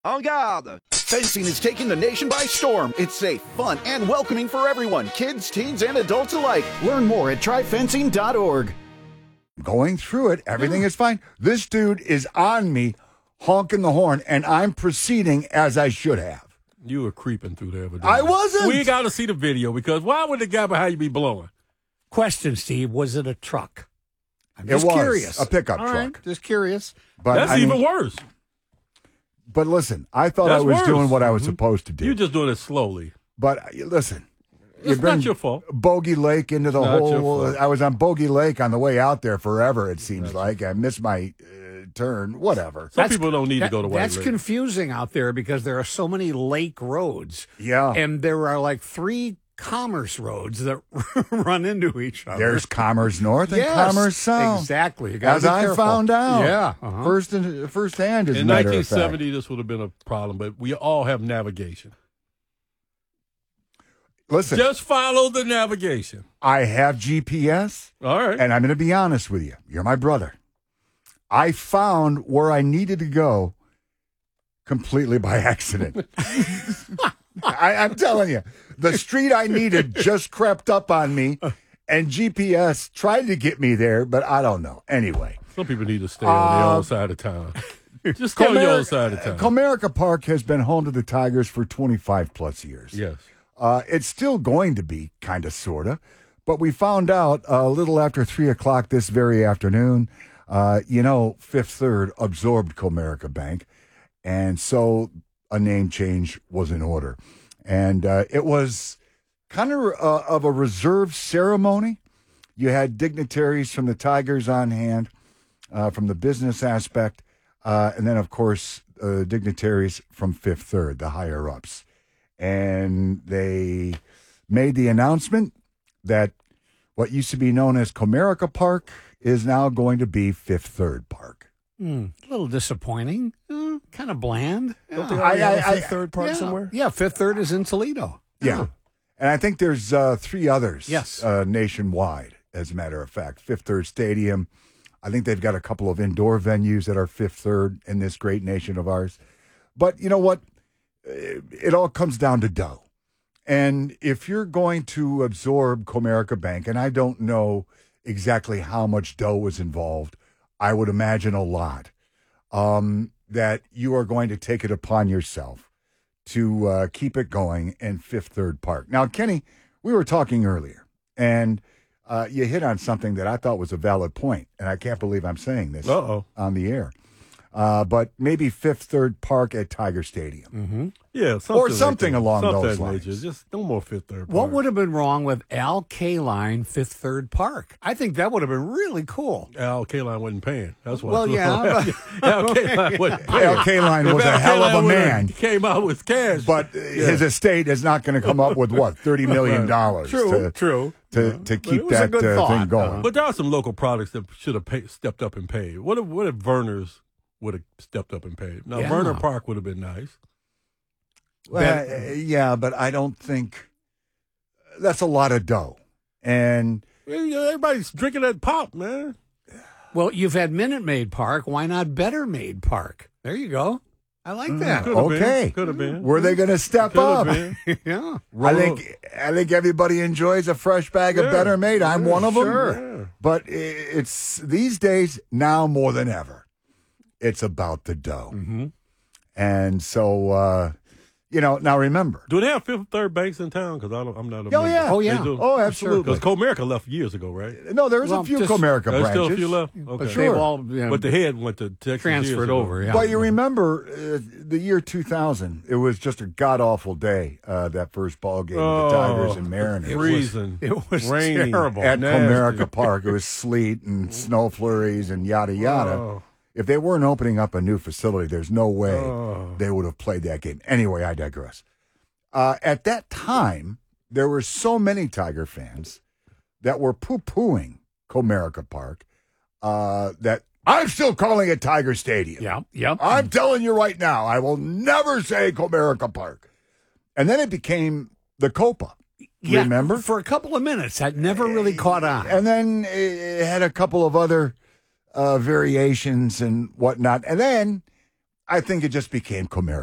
En garde! Fencing is taking the nation by storm. It's safe, fun, and welcoming for everyone, kids, teens, and adults alike. Learn more at tryfencing.org. Going through it, everything is fine. This dude is on me, honking the horn, and I'm proceeding as I should have. You were creeping through there. I wasn't. We got to see the video because why would the guy behind you be blowing? Question, Steve, was it a truck? I'm It just was curious. a pickup All truck. right, just curious. But That's even worse. But listen, I thought That's I was worse. doing what I was supposed to do. You're just doing it slowly. But listen, It's not your fault. Bogey Lake into the Not your whole. fault. I was on Bogey Lake on the way out there forever. It seems like I missed my turn. Whatever. Some people don't need to go to White That's Lake. confusing out there because there are so many lake roads. Yeah. And there are like 3 commerce roads that run into each other. There's Commerce North and Yes, Commerce South. Exactly. You gotta As be I careful. found out. Yeah. First hand, as a In matter of fact. 1970, this would have been a problem, but we all have navigation. Listen, Just follow the navigation. I have GPS, All right. and I'm going to be honest with you. You're my brother. I found where I needed to go completely by accident. I'm telling you, the street I needed just crept up on me, and GPS tried to get me there, but I don't know. Anyway. Some people need to stay on their own side of town. Just stay on your own side of town. Comerica Park has been home to the Tigers for 25 plus years. Yes. It's still going to be, kind of, sort of. But we found out a little after 3 o'clock this very afternoon, Fifth Third absorbed Comerica Bank. And so a name change was in order. And it was kind of a reserved ceremony. You had dignitaries from the Tigers on hand, from the business aspect, and then, of course, dignitaries from Fifth Third, the higher-ups. And they made the announcement that what used to be known as Comerica Park is now going to be Fifth Third Park. A little disappointing. Kind of bland. Don't they Yeah. already have a Fifth Third Park Yeah. somewhere? Yeah, Fifth Third is in Toledo. Yeah. And I think there's 3 others Yes. nationwide, as a matter of fact. Fifth Third Stadium. I think they've got a couple of indoor venues that are Fifth Third in this great nation of ours. But you know what? It all comes down to dough. And if you're going to absorb Comerica Bank, and I don't know exactly how much dough was involved, I would imagine a lot, that you are going to take it upon yourself to keep it going in Fifth Third Park. Now, Kenny, we were talking earlier, and you hit on something that I thought was a valid point, and I can't believe I'm saying this on the air. But maybe Fifth Third Park at Tiger Stadium. Mm-hmm. Yeah, Or something like that. along Something those that lines. nature. Just no more Fifth Third Park. What would have been wrong with Al Kaline Fifth Third Park? I think that would have been really cool. Al Kaline wasn't paying. That's why. Well, yeah. Al Kaline wasn't paying. Al Kaline was If a Al hell of a Kaline would've man. Came out with cash, But his estate is not going to come up with, what, $30 million True. to keep it was a that good thing thought. going. But there are some local products that should have stepped up and paid. What if Verner's would have stepped up and paid? Now, Yeah. Verner Park would have been nice. Yeah, but I don't think that's a lot of dough. And Everybody's drinking that pop, man. Well, you've had Minute Maid Park. Why not Better Maid Park? There you go. I like that. Could have Okay. been. Could have been. were they going to step Could up? have been. Yeah. I think everybody enjoys a fresh bag of Better Made. I'm one of them. Sure. But it's these days, now more than ever, it's about the dough. Mm-hmm. And so, now remember. Do they have Fifth Third banks in town? Because I'm not a member. yeah. Oh, yeah. They do. Oh, absolutely. Because Comerica left years ago, right? No, there's Well, a few just- Comerica There's branches. still a few left? Okay. Sure. They've all But the head went to Texas years transferred ago. over. Yeah. But you remember the year 2000, it was just a god-awful day, that first ball game with the Tigers and Mariners. Freezing. It was Raining. terrible. At nasty. Comerica Park. It was sleet and snow flurries and yada, yada. Oh. If they weren't opening up a new facility, there's no way Oh. they would have played that game. Anyway, I digress. At that time, there were so many Tiger fans that were poo-pooing Comerica Park that I'm still calling it Tiger Stadium. Yep. I'm telling you right now, I will never say Comerica Park. And then it became the Copa. Yeah, Remember? For a couple of minutes. That never really caught on. And then it had a couple of other variations and whatnot. And then I think it just became Comerica